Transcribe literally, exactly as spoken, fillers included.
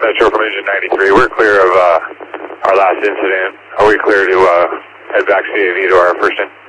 Metro from Engine ninety-three. We're clear of uh, our last incident. Are we clear to uh, head back C A V to our first in?